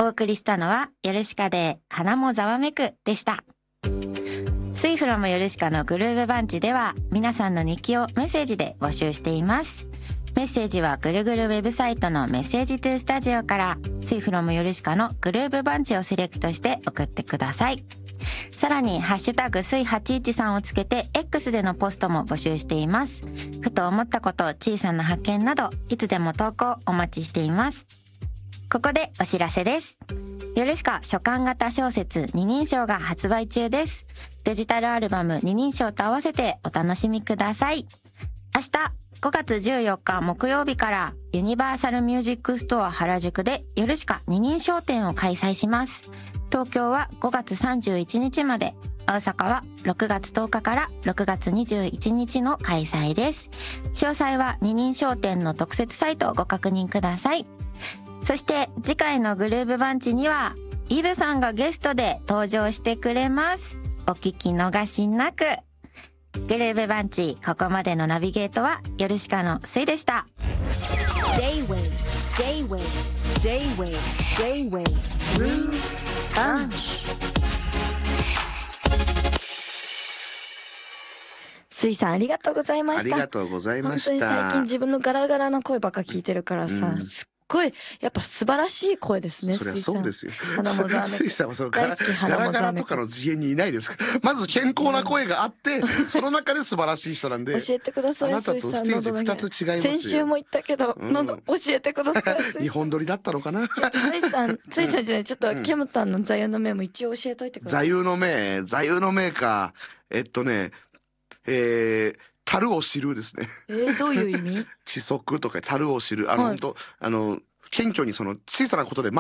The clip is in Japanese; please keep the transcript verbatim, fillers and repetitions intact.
お送りしたのはヨルシカで花もざわめくでした。スイフロムヨルシカのグルーヴバンチでは皆さんの日記をメッセージで募集しています。メッセージはぐるぐるウェブサイトのメッセージトゥースタジオからスイフロムヨルシカのグルーヴバンチをセレクトして送ってください。さらにハッシュタグスイはちいちさんをつけて X でのポストも募集しています。ふと思ったこと、小さな発見などいつでも投稿お待ちしています。ここでお知らせです。ヨルシカ書簡型小説二人称が発売中です。デジタルアルバム二人称と合わせてお楽しみください。明日ごがつじゅうよっか木曜日からユニバーサルミュージックストア原宿でヨルシカ二人称展を開催します。東京はごがつさんじゅういちにちまで、大阪はろくがつとおかからろくがつにじゅういちにちの開催です。詳細は二人称展の特設サイトをご確認ください。そして次回のグルーヴバンチにはイブさんがゲストで登場してくれます。お聞き逃しなく。グルーヴバンチ、ここまでのナビゲートはヨルシカのスイでした。 J-Wave J-Wave J-Wave J-Wave Groove Punch。 スイさんありがとうございました。 ありがとうございました。 本当に最近自分のガラガラの声ばっか聞いてるからさ、うん、すっごいやっぱ素晴らしい声ですね。 そりゃそうですよ。 花もざわめく。 スイさんはそのガラガラガラとかの次元にいないですから。まず健康な声があって、うん、その中で素晴らしい人なんで。 教えてください。 あなたとステージ二つ違いますよ。 先週も言ったけど、うん、喉教えてください。 日本撮りだったのかな。 スイさん、スイさんじゃない、ちょっとケムタンの座右の銘も一応教えといてください。 座右の銘、座右の銘か。えっとね、えー。樽を知るですね。 えー、どういう意味？ 知足とか樽を知る。あの、はい、本当あの謙虚にその小さなことで